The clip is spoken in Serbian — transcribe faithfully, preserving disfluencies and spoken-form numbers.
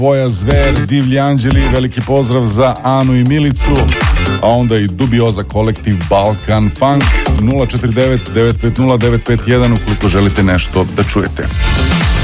Tvoja zver, Divlji anđeli, veliki pozdrav za Anu i Milicu, a onda i dubioza kolektiv Balkan Funk. Nula četiri devet devet pet nula devet pet jedan ukoliko želite nešto da čujete.